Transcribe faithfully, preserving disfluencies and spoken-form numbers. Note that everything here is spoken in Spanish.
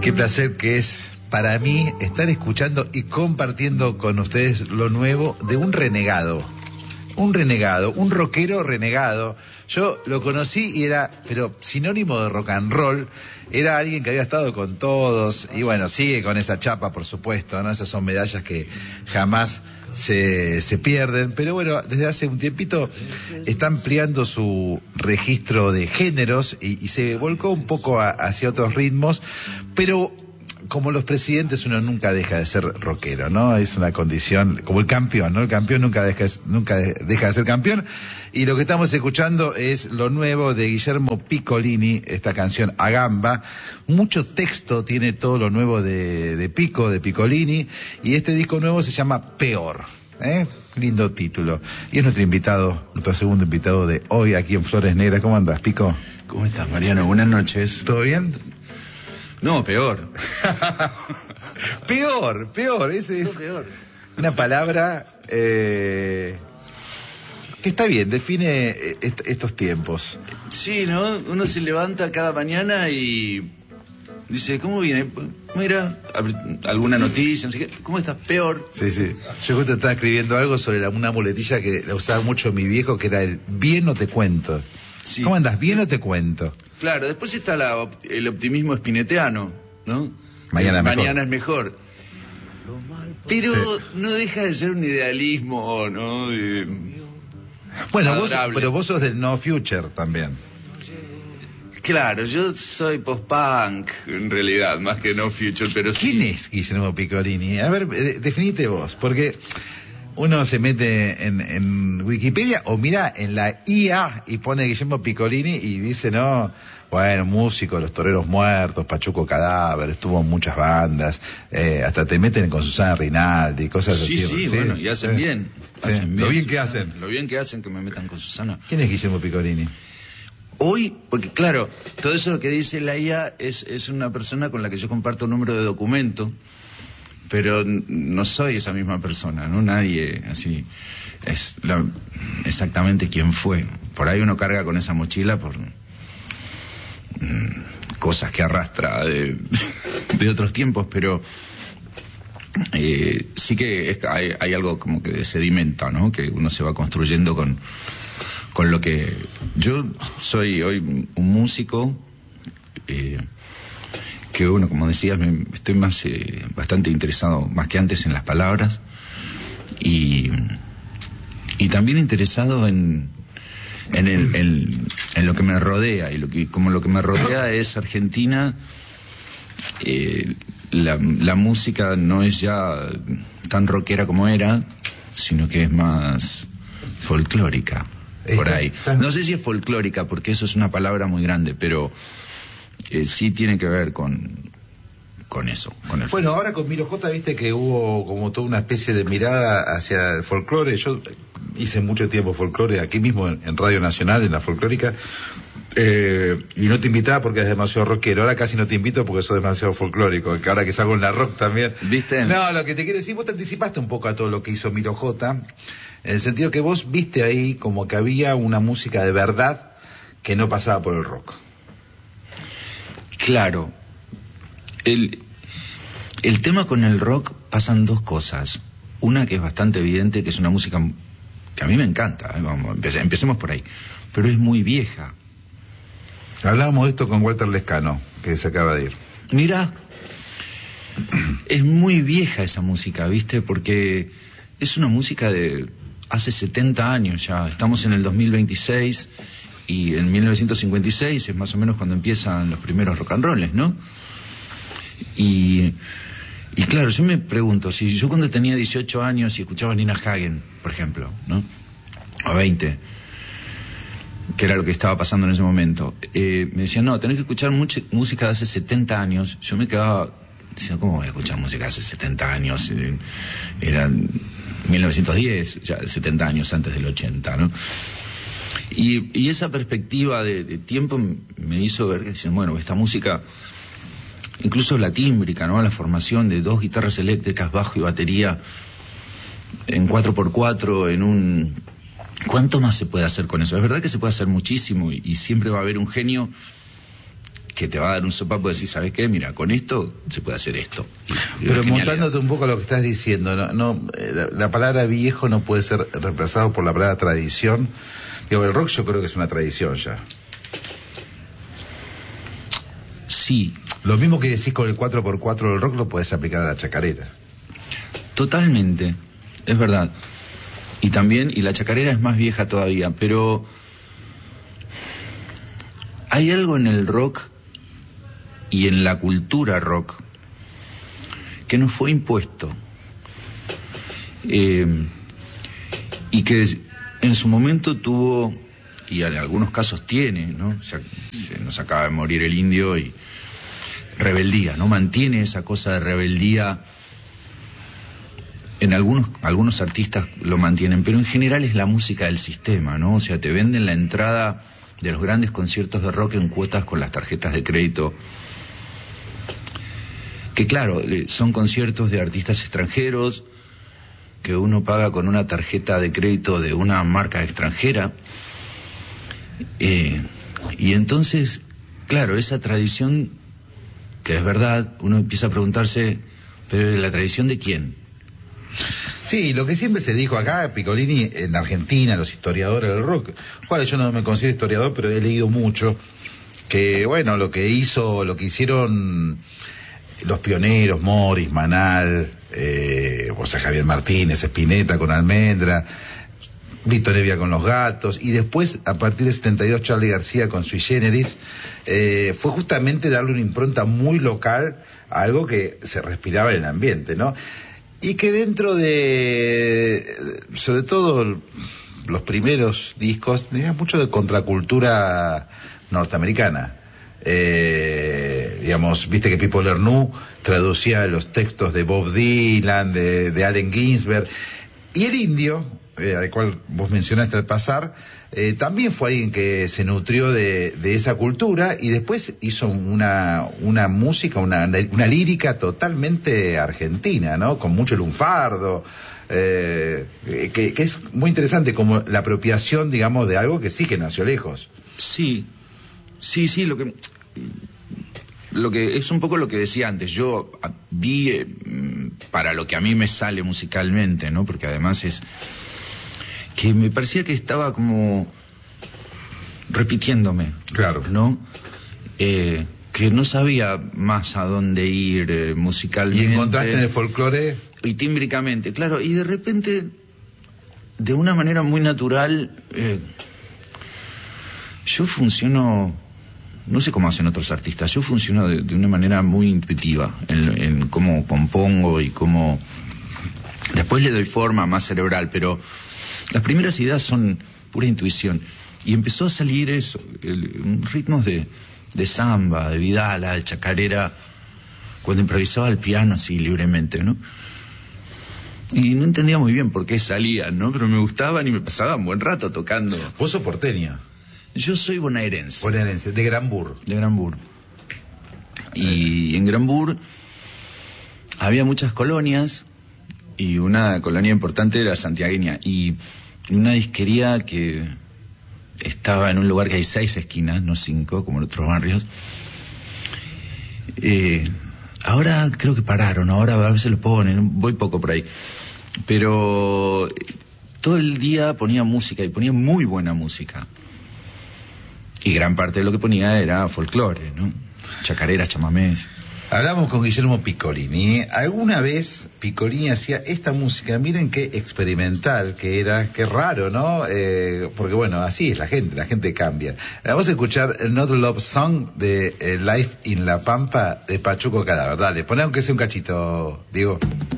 Qué placer que es para mí estar escuchando y compartiendo con ustedes lo nuevo de un renegado. Un renegado, un rockero renegado. Yo lo conocí y era, pero sinónimo de rock and roll. Era alguien que había estado con todos y bueno, sigue con esa chapa, por supuesto, ¿no? Esas son medallas que jamás se, se pierden. Pero bueno, desde hace un tiempito está ampliando su registro de géneros y, y se volcó un poco a, hacia otros ritmos, pero como los presidentes uno nunca deja de ser rockero, ¿no? Es una condición, como el campeón, ¿no? El campeón nunca deja, nunca deja de ser campeón. Y lo que estamos escuchando es lo nuevo de Guillermo Piccolini, esta canción A Gamba. Mucho texto tiene todo lo nuevo de, de Pico, de Piccolini. Y este disco nuevo se llama Peor, ¿eh? Lindo título. Y es nuestro invitado, nuestro segundo invitado de hoy aquí en Flores Negras. ¿Cómo andas, Pico? ¿Cómo estás, Mariano? Buenas noches. ¿Todo bien? No, peor. Peor, peor. Ese es peor. Una palabra eh, que está bien, define est- estos tiempos. Sí, ¿no? Uno se levanta cada mañana y dice, ¿cómo viene? Mira, alguna noticia, no sé qué. ¿Cómo estás? Peor. Sí, sí. Yo justo estaba escribiendo algo sobre la, una muletilla que la usaba mucho mi viejo, que era el bien o te cuento. Sí. ¿Cómo andas? ¿Bien o te cuento? Claro, después está la, el optimismo spineteano, ¿no? Mañana es mejor. Mañana es mejor. Pero sí, no deja de ser un idealismo, ¿no? Eh, bueno, vos, pero vos sos del No Future también. Claro, yo soy post-punk, en realidad, más que No Future, pero sí. ¿Quién es Guillermo Piccolini? A ver, de, definite vos, porque uno se mete en, en Wikipedia o mira en la I A y pone Guillermo Piccolini y dice, no, bueno, músico, Los Toreros Muertos, Pachuco Cadáver, estuvo en muchas bandas, eh, hasta te meten con Susana Rinaldi, cosas sí, así. Sí, sí, bueno, y hacen sí. bien. Sí. Hacen bien. Lo bien Susana, que hacen. Lo bien que hacen que me metan con Susana. ¿Quién es Guillermo Piccolini? Hoy, porque claro, todo eso que dice la I A es, es una persona con la que yo comparto un número de documento, pero no soy esa misma persona, ¿no? Nadie así es la, exactamente quién fue. Por ahí uno carga con esa mochila por mmm, cosas que arrastra de, de otros tiempos, pero eh, sí que es, hay, hay algo como que sedimenta, ¿no? Que uno se va construyendo con, con lo que... Yo soy hoy un músico... Eh, que bueno, como decías, me, estoy más eh, bastante interesado, más que antes, en las palabras y, y también interesado en en, el, en en lo que me rodea, y lo que como lo que me rodea es Argentina, eh, la, la música no es ya tan rockera como era, sino que es más folclórica, por ahí. No sé si es folclórica, porque eso es una palabra muy grande, pero Eh, sí tiene que ver con con eso, con el bueno, ahora con Miro J, viste que hubo como toda una especie de mirada hacia el folclore. Yo hice mucho tiempo folclore aquí mismo en, en Radio Nacional, en la folclórica, eh, y no te invitaba porque es demasiado rockero. Ahora casi no te invito porque sos demasiado folclórico, que ahora que salgo en la rock también. ¿Viste? No, lo que te quiero decir, vos te anticipaste un poco a todo lo que hizo Miro J, en el sentido que vos viste ahí como que había una música de verdad que no pasaba por el rock. Claro, el, el tema con el rock pasan dos cosas. Una que es bastante evidente, que es una música que a mí me encanta, ¿eh? Vamos, empecemos por ahí, pero es muy vieja. Hablábamos de esto con Walter Lescano, que se acaba de ir. Mira, es muy vieja esa música, ¿viste? Porque es una música de hace setenta años ya, estamos en el dos mil veintiséis... y en mil novecientos cincuenta y seis es más o menos cuando empiezan los primeros rock and rolls, ¿no? Y, y claro, yo me pregunto, si yo cuando tenía dieciocho años y escuchaba a Nina Hagen, por ejemplo, ¿no? O veinte, que era lo que estaba pasando en ese momento, eh, me decían, no, tenés que escuchar mucha música de hace setenta años. Yo me quedaba diciendo, ¿cómo voy a escuchar música de hace setenta años? Eh, eran mil novecientos diez, ya setenta años antes del ochenta, ¿no? Y, y esa perspectiva de, de tiempo me hizo ver que dicen, bueno, esta música, incluso la tímbrica, ¿no? La formación de dos guitarras eléctricas, bajo y batería en cuatro por cuatro, en un... ¿Cuánto más se puede hacer con eso? Es verdad que se puede hacer muchísimo y, y siempre va a haber un genio que te va a dar un sopapo y decir, ¿sabes qué? Mira, con esto se puede hacer esto. Y Pero montándote un poco a lo que estás diciendo, no, no la, la palabra viejo no puede ser reemplazado por la palabra tradición. Digo, el rock yo creo que es una tradición ya. Sí. Lo mismo que decís con el cuatro por cuatro del rock lo puedes aplicar a la chacarera. Totalmente, es verdad. Y también, y la chacarera es más vieja todavía, pero hay algo en el rock y en la cultura rock que nos fue impuesto. Eh, y que en su momento tuvo, y en algunos casos tiene, ¿no? O sea, se nos acaba de morir el indio y rebeldía, ¿no? Mantiene esa cosa de rebeldía. En algunos algunos artistas lo mantienen, pero en general es la música del sistema, ¿no? O sea, te venden la entrada de los grandes conciertos de rock en cuotas con las tarjetas de crédito. Que claro, son conciertos de artistas extranjeros que uno paga con una tarjeta de crédito de una marca extranjera. Eh, y entonces, claro, esa tradición, que es verdad, uno empieza a preguntarse, ¿pero la tradición de quién? Sí, lo que siempre se dijo acá, Piccolini, en Argentina, los historiadores del rock, bueno, yo no me considero historiador, pero he leído mucho, que bueno, lo que hizo, lo que hicieron los pioneros, Morris, Manal, eh, o sea, Javier Martínez, Spinetta con Almendra, Vito Nevia con Los Gatos, y después, a partir del setenta y dos, Charly García con Sui Generis, eh, fue justamente darle una impronta muy local a algo que se respiraba en el ambiente, ¿no? Y que dentro de, sobre todo los primeros discos, tenía mucho de contracultura norteamericana. Eh, digamos, viste que Pipo Lernoux traducía los textos de Bob Dylan, de, de Allen Ginsberg, y el indio, eh, al cual vos mencionaste al pasar, eh, también fue alguien que se nutrió de, de esa cultura y después hizo una, una música, una, una lírica totalmente argentina, ¿no? Con mucho lunfardo, eh, que, que es muy interesante como la apropiación, digamos, de algo que sí que nació lejos. Sí, sí, sí, lo que... Lo que es un poco lo que decía antes, yo vi eh, para lo que a mí me sale musicalmente, ¿no? Porque además es que me parecía que estaba como repitiéndome, claro, ¿no? Eh, que no sabía más a dónde ir eh, musicalmente. ¿Y encontraste en el folclore? Y tímbricamente, claro, y de repente, de una manera muy natural, eh, yo funciono... No sé cómo hacen otros artistas, yo funciono de, de una manera muy intuitiva en, en cómo compongo y cómo... Después le doy forma más cerebral, pero las primeras ideas son pura intuición. Y empezó a salir eso, el, ritmos de, de samba, de vidala, de chacarera, cuando improvisaba el piano así libremente, ¿no? Y no entendía muy bien por qué salían, ¿no? Pero me gustaban y me pasaba un buen rato tocando. ¿Vos sos porteño? Yo soy bonaerense. Bonaerense, de Granbur. De Granbur. Y en Granbur había muchas colonias y una colonia importante era santiagueña y una disquería que estaba en un lugar que hay seis esquinas, no cinco, como en otros barrios. Eh, ahora creo que pararon, ahora a veces lo ponen, voy poco por ahí. Pero todo el día ponía música y ponía muy buena música. Y gran parte de lo que ponía era folclore, ¿no? Chacareras, chamamés. Hablamos con Guillermo Piccolini. Alguna vez Piccolini hacía esta música, miren qué experimental que era, qué raro, ¿no? Eh, porque bueno, así es la gente, la gente cambia. Vamos a escuchar Another Love Song de eh, Life in La Pampa de Pachuco Cadáver. Dale, poné aunque sea un cachito, Diego.